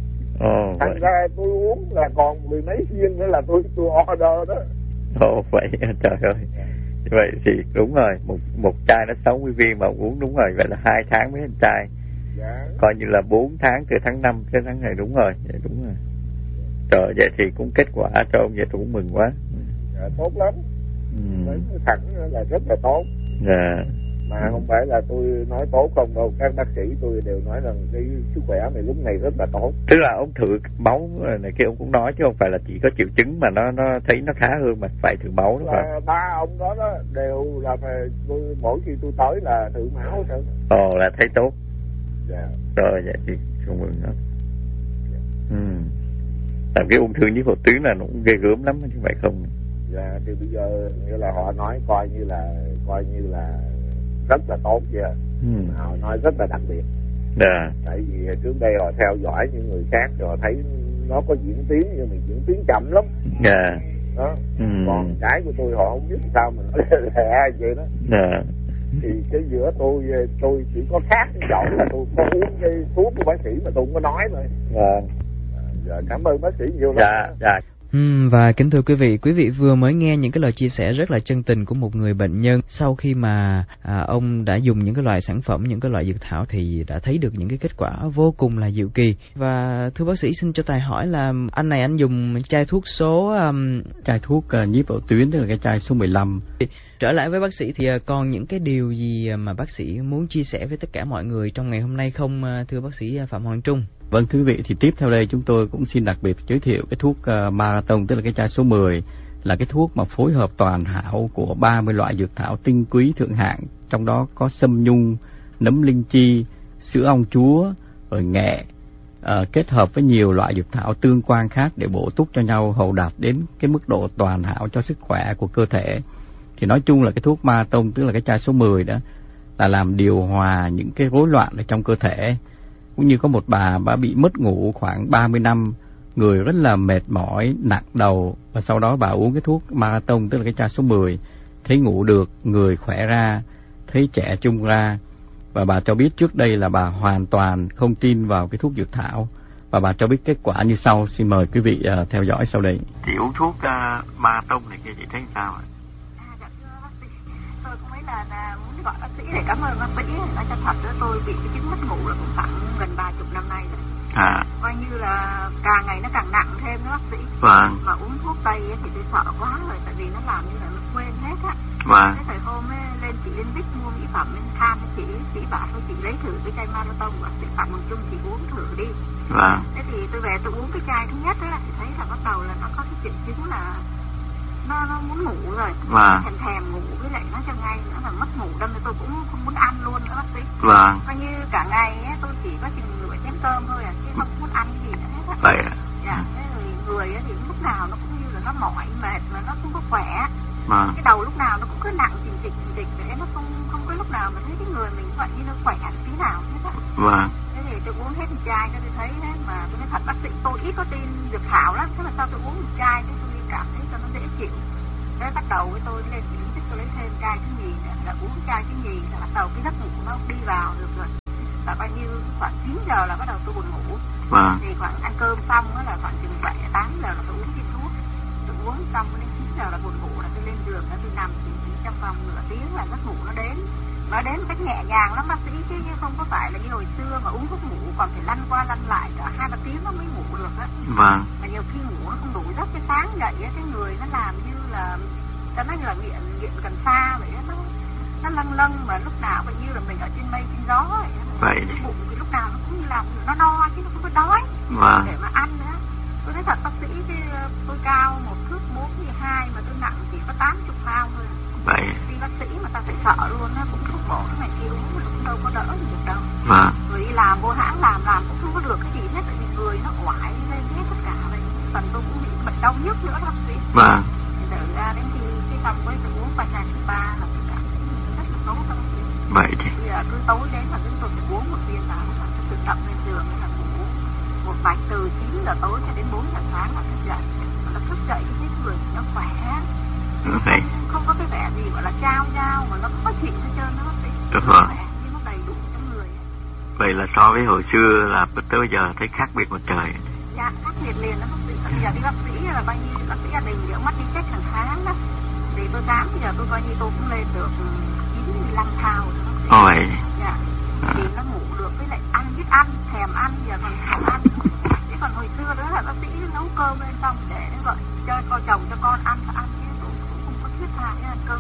Ồ. Oh, thành vậy. Ra tôi uống là còn mười mấy viên nữa là tôi tôi order đó. Ồ oh, vậy trời ơi. Vậy thì đúng rồi, một một chai nó sáu mươi viên mà uống đúng rồi, vậy là hai tháng mới một chai. Dạ. Coi như là bốn tháng từ tháng năm tới tháng này đúng rồi, vậy đúng rồi. Trời, vậy thì cũng kết quả cho ông vậy tôi cũng mừng quá. Dạ, tốt lắm. Ừ. Nói thẳng là rất là tốt. Dạ. Mà ừ. không phải là tôi nói tốt không đâu, các bác sĩ tôi đều nói rằng cái sức khỏe này lúc này rất là tốt. Tức là ông thử máu này kia ông cũng nói chứ không phải là chỉ có triệu chứng mà nó nó thấy nó khá hơn mà phải thử máu đúng không? Ba ông đó đó đều là tôi mỗi khi tôi tới là thử máu thôi. Ồ là thấy tốt. Dạ. Rồi dạ chị không mừng lắm. Ừ. Làm cái ung thư nhiễm phổ tuyến là nó cũng ghê gớm lắm chứ phải không? Dạ thì bây giờ như là họ nói coi như là coi như là rất là tốt vậy. Ừ. Họ nói rất là đặc biệt. Dạ. Tại vì trước đây họ theo dõi những người khác rồi họ thấy nó có diễn tiến nhưng mà diễn tiến chậm lắm. Dạ. Đó. Ừ. Còn cái của tôi họ không biết sao mà nó lẹ vậy đó. Dạ. Thì cái giữa tôi tôi chỉ có khác cái chỗ là tôi có uống cái thuốc của bác sĩ mà tôi không có nói thôi. Vâng. Dạ, cảm ơn bác sĩ nhiều lắm. Dạ, dạ. Uhm, và kính thưa quý vị, quý vị vừa mới nghe những cái lời chia sẻ rất là chân tình của một người bệnh nhân sau khi mà à, ông đã dùng những cái loại sản phẩm, những cái loại dược thảo thì đã thấy được những cái kết quả vô cùng là diệu kỳ. Và thưa bác sĩ, xin cho Tài hỏi là anh này anh dùng chai thuốc số um, chai thuốc uh, nhiếp phổ tuyến, tức là cái chai số mười lăm. Trở lại với bác sĩ thì uh, còn những cái điều gì mà bác sĩ muốn chia sẻ với tất cả mọi người trong ngày hôm nay không, uh, thưa bác sĩ Phạm Hoàng Trung? Vâng thưa quý vị, thì tiếp theo đây chúng tôi cũng xin đặc biệt giới thiệu cái thuốc uh, Marathon, tức là cái chai số mười, là cái thuốc mà phối hợp toàn hảo của ba mươi loại dược thảo tinh quý thượng hạng, trong đó có sâm nhung, nấm linh chi, sữa ong chúa, rồi nghệ, uh, kết hợp với nhiều loại dược thảo tương quan khác để bổ túc cho nhau hầu đạt đến cái mức độ toàn hảo cho sức khỏe của cơ thể. Thì nói chung là cái thuốc Marathon, tức là cái chai số mười đó, là làm điều hòa những cái rối loạn ở trong cơ thể. Cũng như có một bà bà bị mất ngủ khoảng ba mươi năm, người rất là mệt mỏi, nặng đầu, và sau đó bà uống cái thuốc Marathon, tức là cái chai số mười, thấy ngủ được, người khỏe ra, thấy trẻ trung ra. Và bà cho biết trước đây là bà hoàn toàn không tin vào cái thuốc dược thảo, và bà cho biết kết quả như sau. Xin mời quý vị uh, theo dõi sau đây. Chị uống thuốc uh, Marathon này kia chị thấy sao ạ? Tôi cũng mấy lần là muốn gọi bác sĩ để cảm ơn bác sĩ. Nói cho thật đó, tôi bị cái chứng mất ngủ là cũng khoảng gần ba chục năm nay rồi. À. Coi như là càng ngày nó càng nặng thêm đó bác sĩ. Vâng. Mà uống thuốc tây thì tôi sợ quá rồi, tại vì nó làm như là nó quên hết á. Vâng. Cái thời hôm ấy, lên chị lên Bích mua mỹ phẩm lên tham với chị, chị bảo thôi chị lấy thử cái chai Marathon của bác sĩ Phạm Hoàng Trung, chị uống thử đi. Vâng. Thế thì tôi về tôi uống cái chai thứ nhất á, thì thấy là bắt đầu là nó có cái triệu chứng là nó nó muốn ngủ rồi. Vâng. Thèm thèm ngủ, với lại nó cho ngay nữa là mất ngủ, đâm nên tôi cũng không muốn ăn luôn nữa bác sĩ. Vâng. Coi như cả ngày ấy, tôi chỉ có chừng nửa chén cơm thôi à, chứ không muốn ăn gì nữa hết á. Vậy à? Dạ, thế rồi người ấy thì lúc nào nó cũng như là nó mỏi mệt mà nó không có khỏe. Vâng. Cái đầu lúc nào nó cũng cứ nặng chình chịch chình chịch, để nó không không có lúc nào mà thấy cái người mình vậy như nó khỏe tí nào hết á. Vâng. Thế thì tôi uống hết một chai cho tôi thấy đấy, mà tôi nói thật bác sĩ tôi ít có tin dược thảo lắm, thế mà sao tôi uống một chai thế tôi cảm thấy cho nó dễ chịu. Thế bắt đầu với tôi lên chỉ định tôi lấy thêm chai thứ nhì nữa, là uống chai thứ nhì là bắt đầu cái giấc ngủ nó đi vào được rồi. Là bao nhiêu khoảng chín giờ là bắt đầu tôi buồn ngủ. Vâng. Thì khoảng ăn cơm xong đó là khoảng chừng bảy tám giờ là tôi uống viên thuốc. Tôi uống xong đến chín giờ là buồn ngủ, là tôi lên giường là tôi nằm chỉ trong vòng nửa tiếng là giấc ngủ nó đến. Nó đến một cách nhẹ nhàng lắm bác sĩ, chứ không có phải là như hồi xưa mà uống thuốc ngủ còn phải lăn qua lăn lại cả hai ba tiếng nó mới ngủ được á. Vâng. Mà nhiều khi ngủ nó không đủ giấc, cái sáng dậy á, cái người nó làm như là cho nó như là nghiện nghiện cần sa vậy á, nó nó lâng lâng mà lúc nào vậy như là mình ở trên mây trên gió vậy. Vậy. Cái bụng thì lúc nào nó cũng như là nó no chứ nó không có đói. Vâng. Để mà ăn nữa. Tôi nói thật bác sĩ, chứ tôi cao một thước bốn mươi hai mà tôi nặng chỉ có tám chục pound thôi. Vậy. Đi bác sĩ mà ta phải sợ luôn á, cũng thuốc bổ cái này kia uống mà cũng đâu có đỡ được đâu. Vâng. Rồi đi làm vô hãng làm làm cũng không có được cái gì hết, tại vì người nó oải lên hết tất cả vậy. Phần tôi cũng bị bệnh đau nhức nữa bác sĩ. Vâng. Để ra đến khi cái xong với tôi uống vài ngày thứ ba là tôi cảm thấy rất là tốt bác sĩ. Vậy thì. Bây giờ cứ tối đến là chúng tôi phải uống một viên vào, là tôi tự tập lên giường là ngủ một mạch từ chín giờ tối cho đến bốn giờ sáng là thức dậy. Là thức dậy thấy người nó khỏe. Vậy. Không, không có cái vẻ gì gọi là trao trao mà nó khó chịu hết trơn đó bác sĩ. Được rồi. Nhưng nó đầy đủ trong người. Vậy là so với hồi xưa là tới bây giờ thấy khác biệt một trời. Dạ, khác biệt liền đó bác sĩ. Bây giờ đi bác sĩ là bao nhiêu bác sĩ gia đình thì ông mắt đi check hàng tháng đó. Thì tôi khám bây giờ tôi coi như tôi cũng lên được chín mươi lăm thao rồi bác sĩ. Ồ vậy. Dạ. À. Thì nó ngủ được, với lại ăn biết ăn, thèm ăn, giờ còn thèm ăn. Chứ còn hồi xưa đó là bác sĩ nấu cơm lên xong để vợ cho con chồng cho con ăn và ăn, chứ tôi cũng không có thiết tha cái ăn cơm.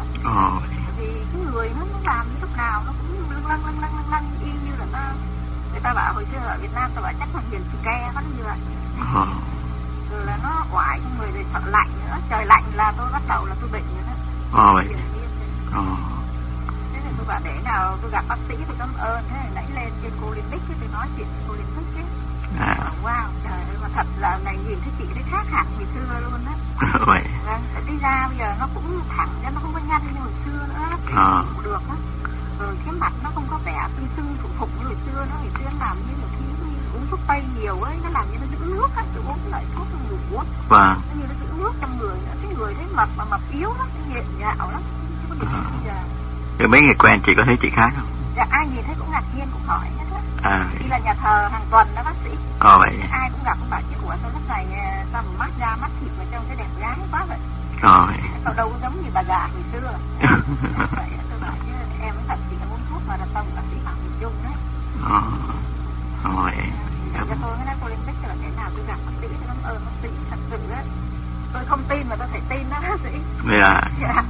Ồ. Vì cái người nó, nó làm lúc nào nó cũng lâng lâng lâng lâng lâng lâng y như là nó, người ta bảo hồi xưa ở Việt Nam ta bảo chắc là hiền sư ke nó như vậy. Ồ. Rồi là nó oải trong người, rồi sợ lạnh nữa, trời lạnh là tôi bắt đầu là tôi bệnh nữa đó. Ồ vậy. Ồ. Thế là tôi bảo để nào tôi gặp bác sĩ thì cảm ơn, thế này nãy lên trên cô Olympic ấy, tôi nói chuyện với cô Olympic ấy. À. Wow, trời ơi, mà thật là này nhìn thấy chị thấy khác hẳn hồi xưa luôn á. Vậy. Vâng, đi ra bây giờ nó cũng thẳng ra, nó không có nhăn như hồi xưa nữa, nó à. cũng được á. Rồi cái mặt nó không có vẻ sưng sưng phụng phụng như hồi xưa, nó hồi xưa làm như là khi uống thuốc tây nhiều ấy, nó làm như nó giữ nước á, tôi uống cái loại thuốc nó ngủ á. Vâng. Nó như nó giữ nước trong người nữa, cái người thấy mập mà mập yếu lắm, cái nhện nhạo lắm, chứ có được à. Bây giờ. Rồi mấy người quen chị có thấy chị khác không? Dạ, ai nhìn thấy cũng ngạc nhiên, cũng hỏi hết á. À. Đi là nhà thờ hàng tuần đó bác sĩ. Ờ vậy. Ai cũng gặp cũng bảo chứ ủa sao lúc này sao mà mắt da mắt thịt mà trông cái đẹp gái quá vậy. Ờ vậy. Sao đâu có giống như bà già hồi xưa. Vậy tôi bảo chứ em mới thật chỉ là uống thuốc mà là tông bác sĩ Phạm Bình Trung đấy. Ờ. Ờ vậy. Dạ cho tôi nói cô Olympic là cái nào tôi gặp bác sĩ tôi cảm ơn bác sĩ thật sự á. Tôi không tin mà tôi phải tin đó bác sĩ. Dạ. Dạ.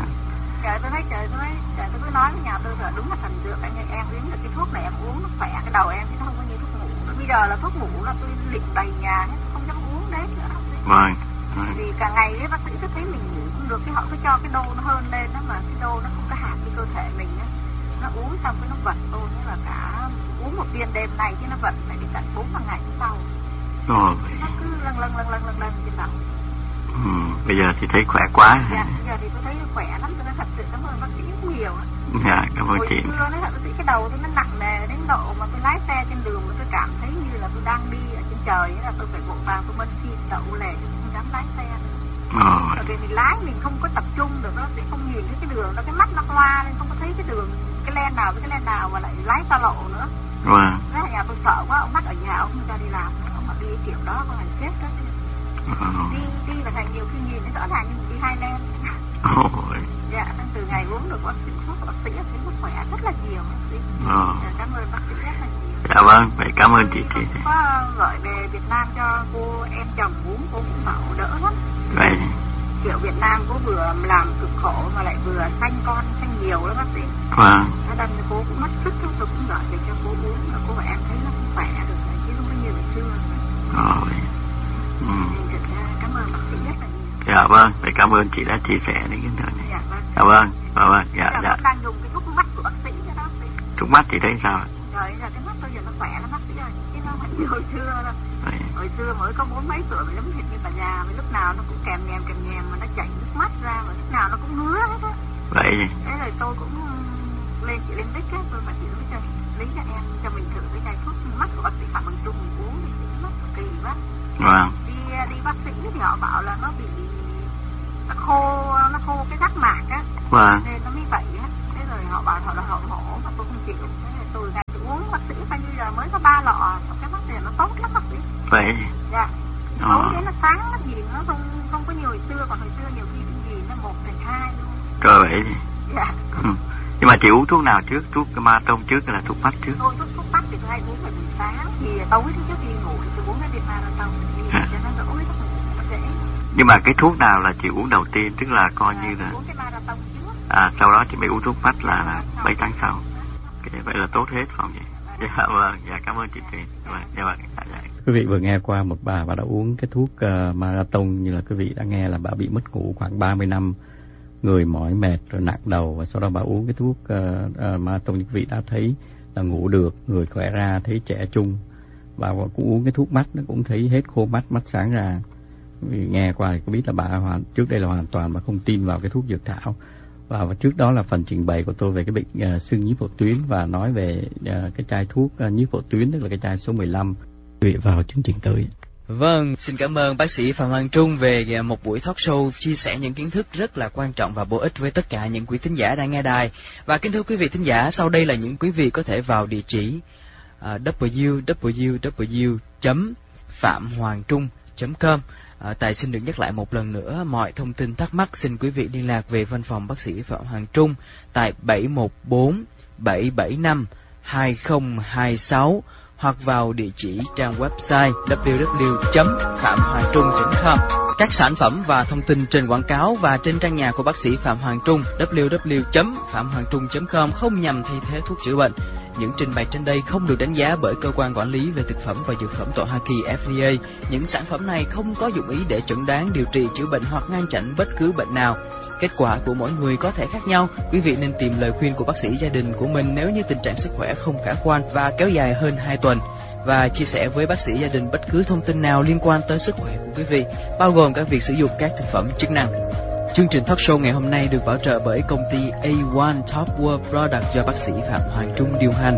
Trời tôi nói trời tôi nói trời tôi cứ nói với nhà tôi là đúng là thần dược anh ơi, em uống được cái thuốc này em uống nó khỏe cái đầu em chứ nó không có như thuốc ngủ. Bây giờ là thuốc ngủ là tôi lịm đầy nhà hết, không dám uống đấy nữa. Vâng. Vì cả ngày ấy, bác sĩ cứ thấy mình ngủ không được, cái họ cứ cho cái đô nó hơn lên đó mà cái đô nó không có hạt cái cơ thể mình á. Nó uống xong cái nó vận tôi nghĩa là cả uống một viên đêm này chứ nó vận phải đến tận bốn năm ngày sau. Ồ. Nó cứ lâng lâng lâng lâng lâng lâng trên đầu. Ừ, bây giờ thì thấy khỏe quá. Dạ, bây giờ thì tôi thấy khỏe lắm, tôi nói thật sự cảm ơn bác sĩ rất nhiều á. Dạ, cảm ơn chị. Hồi xưa nói thật bác sĩ cái đầu tôi nó nặng nề đến độ mà tôi lái xe trên đường mà tôi cảm thấy như là tôi đang đi ở trên trời, nghĩa là tôi phải vội vàng tôi bên xin đậu lề tôi không dám lái xe nữa. Ờ. Bởi vì mình lái mình không có tập trung được, nó sẽ không nhìn thấy cái đường, nó cái mắt nó hoa nên không có thấy cái đường, cái len nào với cái len nào mà lại lái xa lộ nữa. Vâng. Thế là nhà tôi sợ quá, ông bắt ở nhà ông không ra đi làm, ông mà đi kiểu đó con này chết đó. Ờ. Đi đi là thành nhiều khi nhìn thấy rõ ràng như mình đi hai len. Ôi. Dạ, từ ngày uống được bác sĩ thuốc bác sĩ thấy sức khỏe rất là nhiều bác sĩ. Ờ. Dạ, cảm ơn bác sĩ rất là nhiều. Dạ vâng, vậy cảm ơn chị chị. Có gọi về Việt Nam cho cô em chồng uống, cô cũng bảo đỡ lắm. Vậy. Kiểu Việt Nam cô vừa làm cực khổ mà lại vừa sanh con sanh nhiều đó bác sĩ. Vâng. Ở đây cô cũng mất sức, tôi cũng gọi về cho cô uống mà cô bảo em thấy nó cũng khỏe được rồi chứ không có như ngày xưa. Ờ. Ừ. Thì thực ra cảm ơn bác sĩ rất là nhiều. Dạ vâng, vậy cảm ơn chị đã chia sẻ đến cái này. Dạ vâng. Dạ vâng, dạ vâng, dạ dạ. Đang dùng cái thuốc mắt của bác sĩ đó bác sĩ. Thuốc mắt chị thấy sao ạ? Trời giờ cái mắt tôi giờ nó khỏe lắm bác sĩ ơi, chứ nó không như hồi xưa đâu. Vậy. Hồi xưa mới có bốn mấy tuổi mà giống hệt như bà già, mà lúc nào nó cũng kèm nhèm kèm nhèm mà nó chảy nước mắt ra, mà lúc nào nó cũng ngứa hết á. Vậy. Thế rồi tôi cũng lên chị lên đích á, tôi bảo chị lấy cho lấy cho em cho mình thử cái chai thuốc mắt của bác sĩ Phạm Bằng Trung mình uống thì nó mắt kỳ quá. Vâng. Đi đi bác sĩ thì họ bảo là nó bị nó khô nó khô cái giác mạc á. Vâng. Nên nó mới vậy á. Thế rồi họ bảo họ là họ mổ mà tôi không chịu. Thế rồi tôi ngày tôi uống bác sĩ bao nhiêu giờ mới có ba lọ, cái mắt này nó tốt lắm bác sĩ. Vậy. Dạ. Ờ. Tối đến nó sáng nó nhìn nó không không có nhiều hồi xưa, còn hồi xưa nhiều khi cái gì nó một thành hai luôn. Rồi vậy thì. Dạ. Ừ. Nhưng mà chị uống thuốc nào trước? Thuốc cái ma tông trước hay là thuốc mắt trước? Tôi thuốc thuốc mắt thì tôi hay uống vào buổi sáng, thì tối thứ trước khi ngủ thì tôi uống cái ma tông thì cho nó đỡ cái giấc ngủ nó dễ. Nhưng mà cái thuốc nào là chị uống đầu tiên, tức là coi à, như là uống cái ma tông trước. À sau đó chị mới uống thuốc mắt là là mấy tháng sau. Okay, vậy là tốt hết không vậy? Dạ vâng, dạ cảm ơn chị Thùy. Vâng, dạ vâng. Dạ, dạ. Quý vị vừa nghe qua một bà bà đã uống cái thuốc uh, marathon, như là quý vị đã nghe là bà bị mất ngủ khoảng ba mươi năm, người mỏi mệt rồi nặng đầu, và sau đó bà uống cái thuốc uh, uh, marathon, như quý vị đã thấy là ngủ được, người khỏe ra, thấy trẻ trung. Và cũng uống cái thuốc mắt nó cũng thấy hết khô mắt, mắt sáng ra. Vì nghe qua thì có biết là bà hoàn trước đây là hoàn toàn mà không tin vào cái thuốc dược thảo. Và trước đó là phần trình bày của tôi về cái bệnh uh, xương nhiếp phổ tuyến, và nói về uh, cái chai thuốc uh, nhiếp phổ tuyến, tức là cái chai số mười lăm. Quý vị vào chương trình tới. Vâng, xin cảm ơn bác sĩ Phạm Hoàng Trung về một buổi talk show chia sẻ những kiến thức rất là quan trọng và bổ ích với tất cả những quý thính giả đang nghe đài. Và kính thưa quý vị thính giả, sau đây là những quý vị có thể vào địa chỉ uh, w w w chấm phạm hoàng trung chấm com. À, Tài xin được nhắc lại một lần nữa, mọi thông tin thắc mắc xin quý vị liên lạc về văn phòng bác sĩ Phạm Hoàng Trung tại bảy một bốn bảy bảy năm hai không hai sáu hoặc vào địa chỉ trang website w w w chấm phạm hoàng trung chấm com. Các sản phẩm và thông tin trên quảng cáo và trên trang nhà của bác sĩ Phạm Hoàng Trung w w w chấm phạm hoàng trung chấm com không nhằm thay thế thuốc chữa bệnh. Những trình bày trên đây không được đánh giá bởi cơ quan quản lý về thực phẩm và dược phẩm tại Hoa Kỳ F D A. Những sản phẩm này không có dụng ý để chẩn đoán, điều trị, chữa bệnh hoặc ngăn chặn bất cứ bệnh nào. Kết quả của mỗi người có thể khác nhau. Quý vị nên tìm lời khuyên của bác sĩ gia đình của mình nếu như tình trạng sức khỏe không khả quan và kéo dài hơn hai tuần, và chia sẻ với bác sĩ gia đình bất cứ thông tin nào liên quan tới sức khỏe của quý vị, bao gồm cả việc sử dụng các thực phẩm chức năng. Chương trình talk show ngày hôm nay được bảo trợ bởi công ty A một Top World Product do bác sĩ Phạm Hoàng Trung điều hành.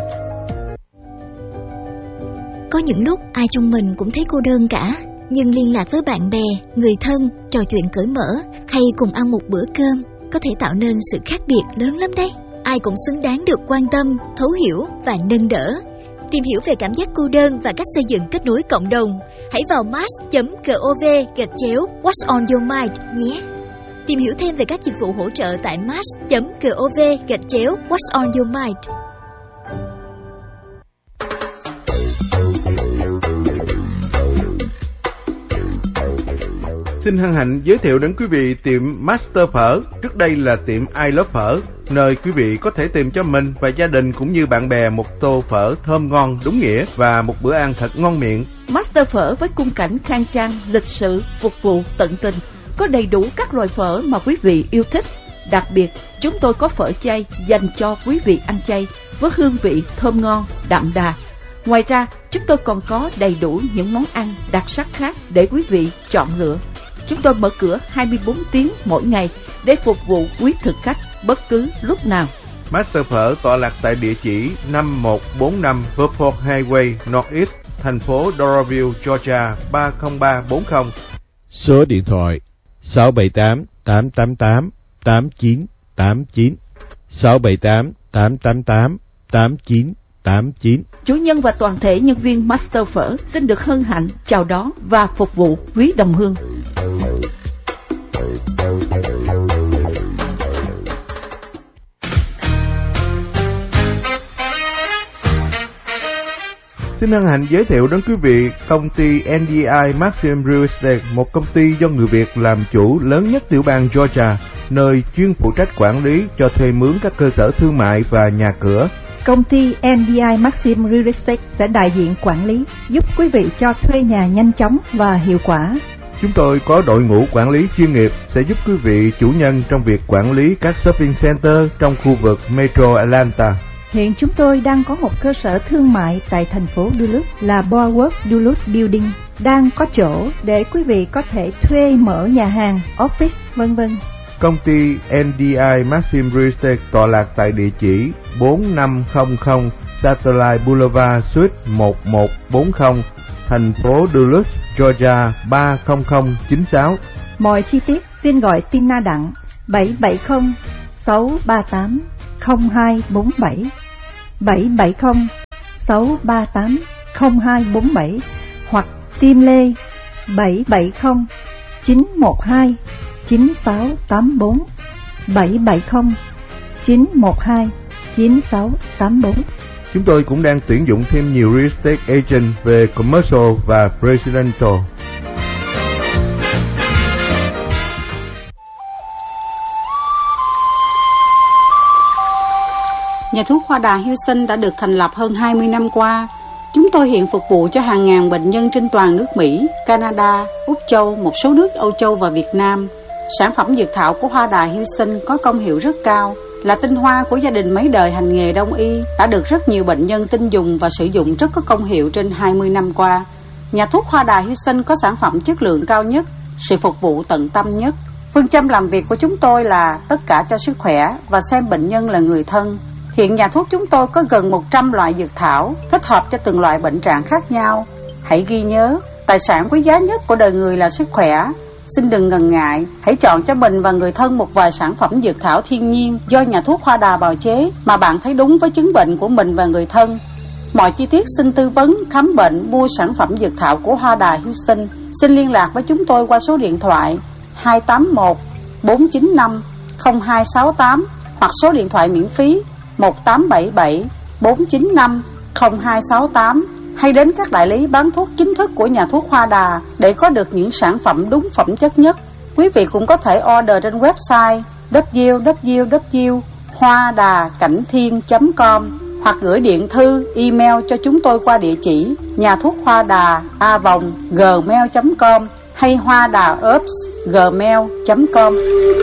Có những lúc ai trong mình cũng thấy cô đơn cả, nhưng liên lạc với bạn bè, người thân, trò chuyện cởi mở hay cùng ăn một bữa cơm có thể tạo nên sự khác biệt lớn lắm đấy. Ai cũng xứng đáng được quan tâm, thấu hiểu và nâng đỡ. Tìm hiểu về cảm giác cô đơn và cách xây dựng kết nối cộng đồng, hãy vào match chấm gov gạch chéo What's on your mind nhé. Tìm hiểu thêm về các dịch vụ hỗ trợ tại match chấm gov gạch chéo What's on your mind. Xin hân hạnh giới thiệu đến quý vị tiệm Master Phở, trước đây là tiệm I Love Phở, nơi quý vị có thể tìm cho mình và gia đình cũng như bạn bè một tô phở thơm ngon đúng nghĩa và một bữa ăn thật ngon miệng. Master Phở với khung cảnh khang trang, lịch sự, phục vụ tận tình, có đầy đủ các loại phở mà quý vị yêu thích. Đặc biệt, chúng tôi có phở chay dành cho quý vị ăn chay với hương vị thơm ngon, đậm đà. Ngoài ra, chúng tôi còn có đầy đủ những món ăn đặc sắc khác để quý vị chọn lựa. Chúng tôi mở cửa hai mươi bốn tiếng mỗi ngày để phục vụ quý thực khách bất cứ lúc nào. Master Phở tọa lạc tại địa chỉ năm một bốn năm Verford Highway Northeast, thành phố Doraville, Georgia ba không ba bốn không. Số điện thoại sáu bảy tám tám tám tám tám chín tám chín, sáu bảy tám tám tám tám tám chín tám chín. Chủ nhân và toàn thể nhân viên Master Phở xin được hân hạnh chào đón và phục vụ quý đồng hương. Xin hân hạnh giới thiệu đến quý vị công ty en đê i Maxim Real Estate, một công ty do người Việt làm chủ lớn nhất tiểu bang Georgia, nơi chuyên phụ trách quản lý cho thuê mướn các cơ sở thương mại và nhà cửa. Công ty en đê i Maxim Real Estate sẽ đại diện quản lý, giúp quý vị cho thuê nhà nhanh chóng và hiệu quả. Chúng tôi có đội ngũ quản lý chuyên nghiệp sẽ giúp quý vị chủ nhân trong việc quản lý các shopping center trong khu vực Metro Atlanta. Hiện chúng tôi đang có một cơ sở thương mại tại thành phố Duluth là Boardwalk Duluth Building, đang có chỗ để quý vị có thể thuê mở nhà hàng, office, vân vân. Công ty en đê i Maxim Real Estate tọa lạc tại địa chỉ bốn năm không không Satellite Boulevard Suite một một bốn không, thành phố Duluth, Georgia ba không không chín sáu. Mọi chi tiết xin gọi Tina Đặng bảy bảy không sáu ba tám không hai bốn bảy, bảy bảy không sáu ba tám không hai bốn bảy, hoặc Tim Lê bảy bảy không chín một hai chín sáu tám bốn, bảy bảy không chín một hai chín sáu tám bốn. Chúng tôi cũng đang tuyển dụng thêm nhiều real estate agent về commercial và residential. Nhà thuốc Hoa Đà Houston đã được thành lập hơn hai mươi năm qua. Chúng tôi hiện phục vụ cho hàng ngàn bệnh nhân trên toàn nước Mỹ, Canada, Úc Châu, một số nước Âu Châu và Việt Nam. Sản phẩm dược thảo của Hoa Đà Houston có công hiệu rất cao, là tinh hoa của gia đình mấy đời hành nghề đông y, đã được rất nhiều bệnh nhân tin dùng và sử dụng rất có công hiệu trên hai mươi năm qua. Nhà thuốc Hoa Đà Houston có sản phẩm chất lượng cao nhất, sự phục vụ tận tâm nhất. Phương châm làm việc của chúng tôi là tất cả cho sức khỏe và xem bệnh nhân là người thân. Hiện nhà thuốc chúng tôi có gần một trăm loại dược thảo, thích hợp cho từng loại bệnh trạng khác nhau. Hãy ghi nhớ, tài sản quý giá nhất của đời người là sức khỏe. Xin đừng ngần ngại, hãy chọn cho mình và người thân một vài sản phẩm dược thảo thiên nhiên do nhà thuốc Hoa Đà bào chế mà bạn thấy đúng với chứng bệnh của mình và người thân. Mọi chi tiết xin tư vấn, khám bệnh, mua sản phẩm dược thảo của Hoa Đà Houston. Xin liên lạc với chúng tôi qua số điện thoại hai tám một bốn chín năm không hai sáu tám hoặc số điện thoại miễn phí một tám bảy bảy bốn chín năm không hai sáu tám, hay đến các đại lý bán thuốc chính thức của nhà thuốc Hoa Đà để có được những sản phẩm đúng phẩm chất nhất. Quý vị cũng có thể order trên website w w w chấm hoa đà cảnh thiên chấm com hoặc gửi điện thư, email cho chúng tôi qua địa chỉ nhà thuốc hoa đà a vòng gmail chấm com hay hoa đà herbs gmail chấm com.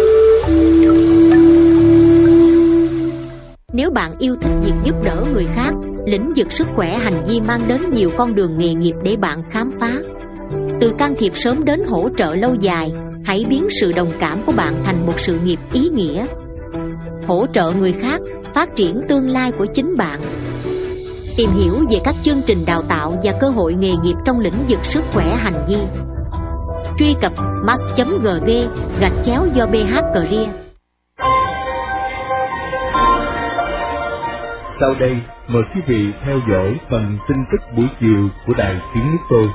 Nếu bạn yêu thích việc giúp đỡ người khác, lĩnh vực sức khỏe hành vi mang đến nhiều con đường nghề nghiệp để bạn khám phá. Từ can thiệp sớm đến hỗ trợ lâu dài, hãy biến sự đồng cảm của bạn thành một sự nghiệp ý nghĩa. Hỗ trợ người khác, phát triển tương lai của chính bạn. Tìm hiểu về các chương trình đào tạo và cơ hội nghề nghiệp trong lĩnh vực sức khỏe hành vi. Truy cập mass chấm gv gạch chéo do bê hát Career. Sau đây, mời quý vị theo dõi phần tin tức buổi chiều của Đài Tiếng Nước Tôi.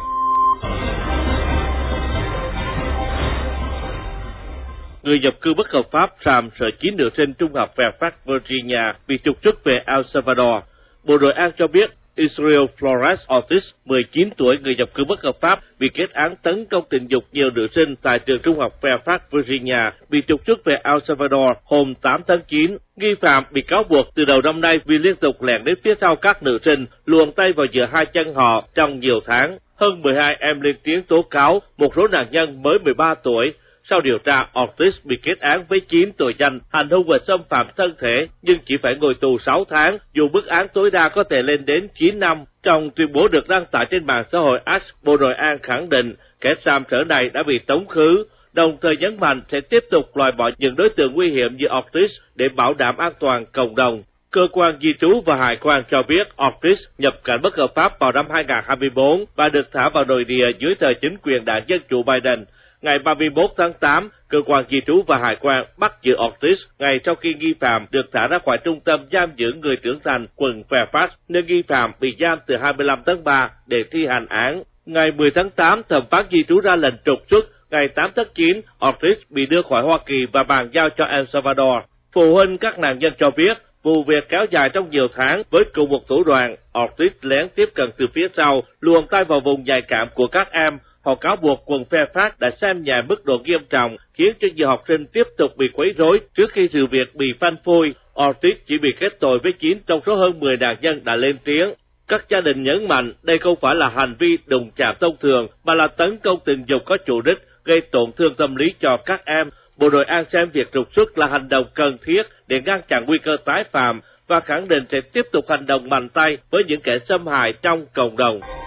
Người nhập cư bất hợp pháp Sam, sở chín nữ sinh trung học Fairfax, Virginia, bị trục xuất về El Salvador. Bộ Đội an cho biết Israel Flores Ortiz, mười chín tuổi, người nhập cư bất hợp pháp, bị kết án tấn công tình dục nhiều nữ sinh tại trường trung học Fairfax, Virginia, bị trục xuất về El Salvador hôm tám tháng chín. Nghi phạm bị cáo buộc từ đầu năm nay vì liên tục lẻn đến phía sau các nữ sinh, luồn tay vào giữa hai chân họ trong nhiều tháng. Hơn mười hai em lên tiếng tố cáo, một số nạn nhân mới mười ba tuổi. Sau điều tra, Ortiz bị kết án với chín tội danh hành hung và xâm phạm thân thể, nhưng chỉ phải ngồi tù sáu tháng, dù mức án tối đa có thể lên đến chín năm. Trong tuyên bố được đăng tải trên mạng xã hội X, Bộ Đội an khẳng định kẻ Sam sở này đã bị tống khứ, đồng thời nhấn mạnh sẽ tiếp tục loại bỏ những đối tượng nguy hiểm như Ortiz để bảo đảm an toàn cộng đồng. Cơ quan di trú và hải quan cho biết Ortiz nhập cảnh bất hợp pháp vào năm hai nghìn không trăm hai mươi tư và được thả vào nội địa dưới thời chính quyền đảng Dân chủ Biden. Ngày ba mươi mốt tháng tám, cơ quan di trú và hải quan bắt giữ Ortiz ngay sau khi nghi phạm được thả ra khỏi trung tâm giam giữ người trưởng thành quận Fairfax, nơi nghi phạm bị giam từ hai mươi lăm tháng ba để thi hành án. Ngày mười tháng tám, thẩm phán di trú ra lệnh trục xuất. Ngày tám tháng chín, Ortiz bị đưa khỏi Hoa Kỳ và bàn giao cho El Salvador. Phụ huynh các nạn nhân cho biết, vụ việc kéo dài trong nhiều tháng với cùng một thủ đoạn. Ortiz lén tiếp cận từ phía sau, luồn tay vào vùng nhạy cảm của các em. Họ cáo buộc quận Fairfax đã xem nhẹ mức độ nghiêm trọng, khiến cho nhiều học sinh tiếp tục bị quấy rối trước khi sự việc bị phanh phui. Ortiz chỉ bị kết tội với chín trong số hơn mười nạn nhân đã lên tiếng. Các gia đình nhấn mạnh đây không phải là hành vi đụng chạm thông thường, mà là tấn công tình dục có chủ đích, gây tổn thương tâm lý cho các em. Bộ Đội an xem việc trục xuất là hành động cần thiết để ngăn chặn nguy cơ tái phạm và khẳng định sẽ tiếp tục hành động mạnh tay với những kẻ xâm hại trong cộng đồng.